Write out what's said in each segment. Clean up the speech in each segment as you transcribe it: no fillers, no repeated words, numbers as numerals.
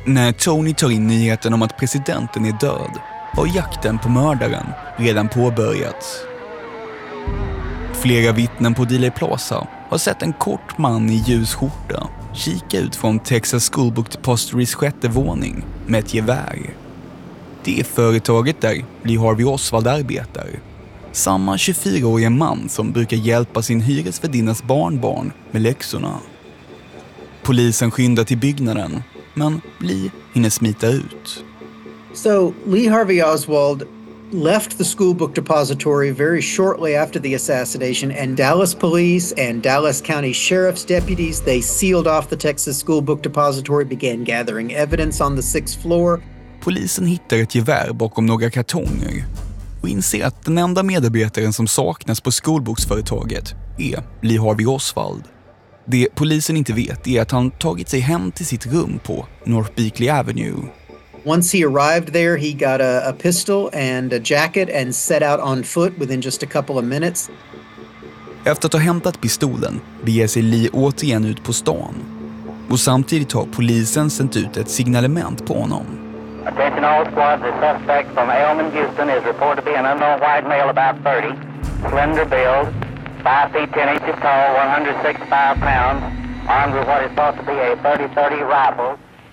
När Tony tar in nyheten om att presidenten är död har jakten på mördaren redan påbörjats. Flera vittnen på Dealey Plaza har sett en kort man i ljus skjorta kika ut från Texas School Book Depositories 6:e våning med ett gevär. Det är företaget där Lee Harvey Oswald arbetar. Samma 24-åriga man som brukar hjälpa sin hyresvärdinnas barnbarn med läxorna. Polisen skyndar till byggnaden, men Lee hinner smita ut. So Lee Harvey Oswald left the school book depository very shortly after the assassination, and Dallas police and Dallas County Sheriff's deputies, they sealed off the Texas School Book Depository, began gathering evidence on the 6th floor. Polisen hittar ett gevär bakom några kartonger och inser att den enda medarbetaren som saknas på skolboksföretaget är Lee Harvey Oswald. Det polisen inte vet är att han tagit sig hem till sitt rum på North Beakley Avenue. Once he arrived there, he got a pistol and a jacket and set out on foot within just a couple of minutes. Efter att ha hämtat pistolen beger sig Lee återigen ut på stan. Och samtidigt har polisen sänt ut ett signalement på honom. Attention all squad, the suspect from Elman, Houston is reported to be an unknown white male about 30, slender build, 5 feet 10 inches tall, 165 pounds, armed with what is thought to be a .30-30 rifle.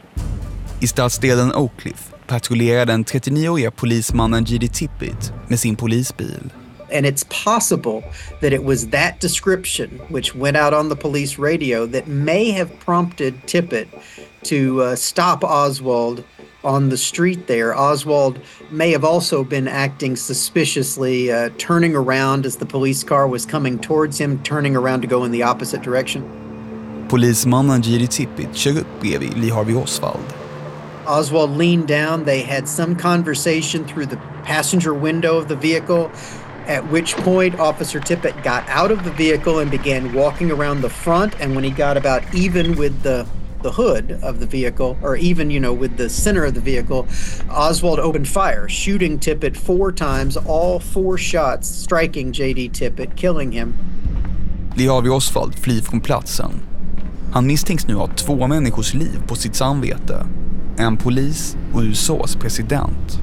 I stadsdelen Oak Cliff patrullerade den 39-åriga polismannen J.D. Tippit med sin polisbil. And it's possible that it was that description which went out on the police radio that may have prompted Tippit to stop Oswald on the street there. Oswald may have also been acting suspiciously, turning around as the police car was coming towards him, turning around to go in the opposite direction. Polismannen J.D. Tippit kör upp bredvid Lee Harvey Oswald. Oswald leaned down. They had some conversation through the passenger window of the vehicle, at which point Officer Tippit got out of the vehicle and began walking around the front. And when he got about even with the hood of the vehicle, or even, with the center of the vehicle, Oswald opened fire, shooting Tippit 4 times, all 4 shots striking J.D. Tippit, killing him. Lee Harvey Oswald flyr från platsen. Han misstänks nu ha 2 människors liv på sitt samvete. En polis och USAs president.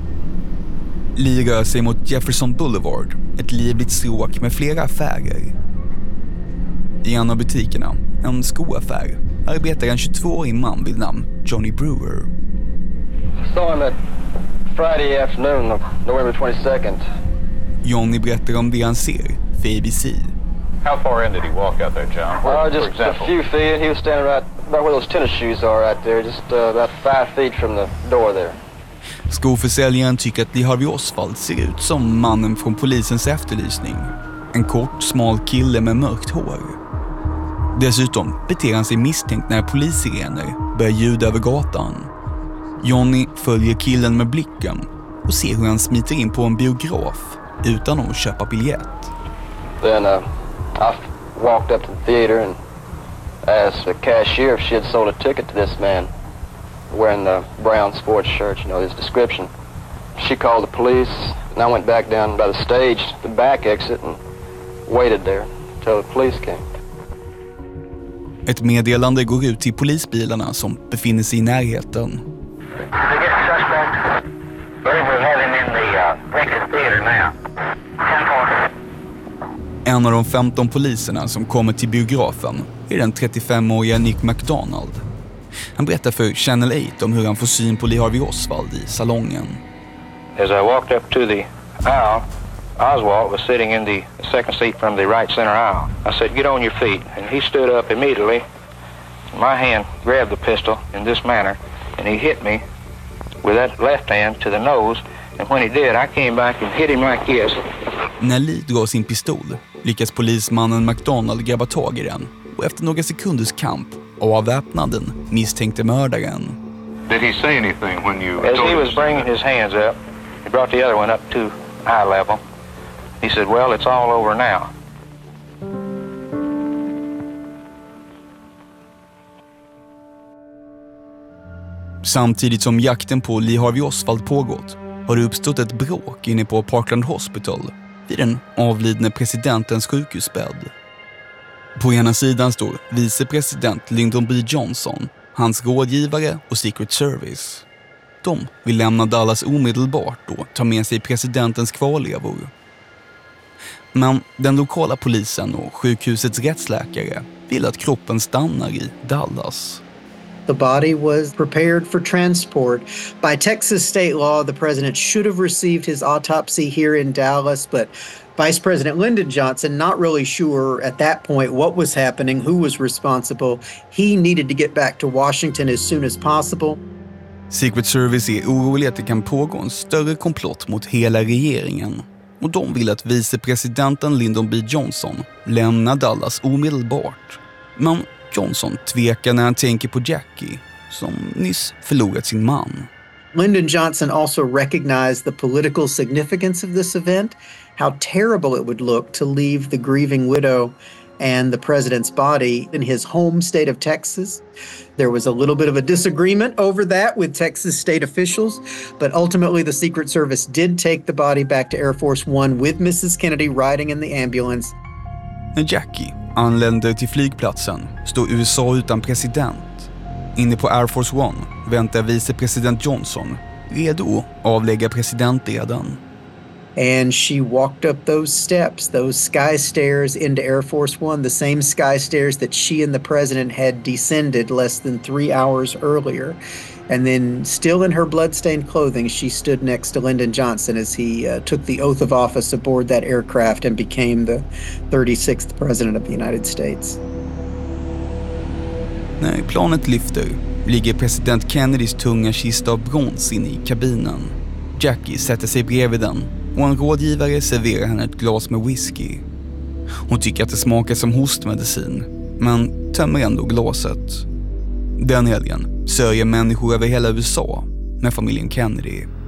Lee rör sig mot Jefferson Boulevard, ett livligt stråk med flera affärer. I en av butikerna, en skoaffär, arbetar en 22-årig man vid namn Johnny Brewer. Saw him at Friday afternoon, November 22nd. Johnny berättar om det han ser för ABC. How far in did he walk out there, John? Just a few feet. He was standing right about where those tennis shoes are right there, just about 5 feet from the door there. Skoförsäljaren tycker att Lee Harvey Oswald ser ut som mannen från polisens efterlysning. En kort, smal kille med mörkt hår. Dessutom beter han sig misstänkt när polissirener börjar ljuda över gatan. Johnny följer killen med blicken och ser hur han smiter in på en biograf utan att köpa biljett. Then I walked up to the theater and asked the cashier if she had sold a ticket to this man wearing the brown sports shirt, his description. She called the police, and I went back down by the stage, the back exit, and waited there until the police came. Ett meddelande går ut till polisbilarna som befinner sig i närheten. En av de 15 poliserna som kommer till biografen är den 35-åriga Nick McDonald. Han berättar för Channel 8 om hur han får syn på Lee Harvey Oswald i salongen. As I walked up to the aisle, Oswald was sitting in the second seat from the right center aisle. I said, "Get on your feet." And he stood up immediately. My hand grabbed the pistol in this manner, and he hit me with that left hand to the nose. And when he did, I came back and hit him like this. När Lee drar sin pistol lyckas polismannen McDonald grabba tag i den och efter några sekunders kamp avväpnade den misstänkte mördaren. Did he say anything when you... As he was bringing his hands up, he brought the other one up to eye level. He said, "Well, it's all over now." Samtidigt som jakten på Lee Harvey Oswald pågått har det uppstått ett bråk inne på Parkland Hospital vid den avlidne presidentens sjukhusbädd. På ena sidan står vicepresident Lyndon B. Johnson hans rådgivare och Secret Service. De vill lämna Dallas omedelbart och ta med sig presidentens kvarlevor. Men den lokala polisen och sjukhusets rättsläkare vill att kroppen stannar i Dallas. The body was prepared for transport. By Texas state law, the president should have received his autopsy here in Dallas, but Vice President Lyndon Johnson, not really sure at that point what was happening, who was responsible. He needed to get back to Washington as soon as possible. Secret Service är orolig att det kan pågå en större komplott mot hela regeringen. Och de vill att vicepresidenten Lyndon B. Johnson lämnar Dallas omedelbart. Men Johnson tvekar när han tänker på Jackie, som nyss förlorat sin man. Lyndon Johnson also recognized the political significance of this event, how terrible it would look to leave the grieving widow and the president's body in his home state of Texas. There was a little bit of a disagreement over that with Texas state officials, but ultimately the Secret Service did take the body back to Air Force One with Mrs. Kennedy riding in the ambulance. När Jackie anländer till flygplatsen står USA utan president. Inne på Air Force One väntar vicepresident Johnson redo att avlägga presidenteden. And she walked up those steps, those sky stairs into Air Force One, the same sky stairs that she and the president had descended less than 3 hours earlier. And then, still in her blood-stained clothing, she stood next to Lyndon Johnson as he took the oath of office aboard that aircraft and became the 36th president of the United States. När planet lyfter ligger president Kennedys tunga kista av brons inne i kabinen. Jackie sätter sig bredvid den och en rådgivare serverar henne ett glas med whisky. Hon tycker att det smakar som hostmedicin, men tömmer ändå glaset. Den helgen sörjer människor över hela USA med familjen Kennedy.